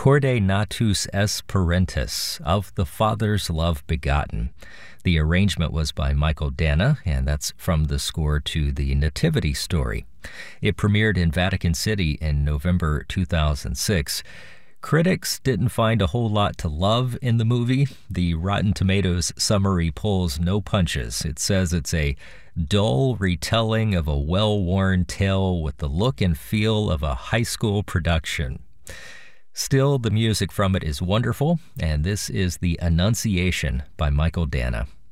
Corde natus est parentis, of the Father's love begotten. The arrangement was by Michael Danna, and that's from the score to the Nativity story. It premiered in Vatican City in November 2006. Critics didn't find a whole lot to love in the movie. The Rotten Tomatoes summary pulls no punches. It says it's a dull retelling of a well-worn tale with the look and feel of a high school production. Still, the music from it is wonderful, and this is The Annunciation by Michael Danna.